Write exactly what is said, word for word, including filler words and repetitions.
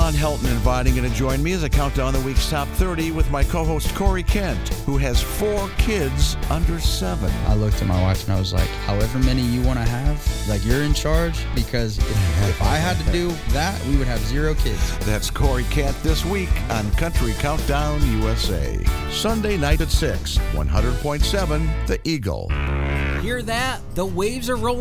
Ron Helton inviting you to join me as I count down the week's top thirty with my co-host Corey Kent, who has four kids under seven. I looked at my wife and I was like, however many you want to have, like you're in charge, because if, if I had to do that, we would have zero kids. That's Corey Kent this week on Country Countdown U S A. Sunday night at six, one hundred point seven The Eagle. Hear that? The waves are rolling.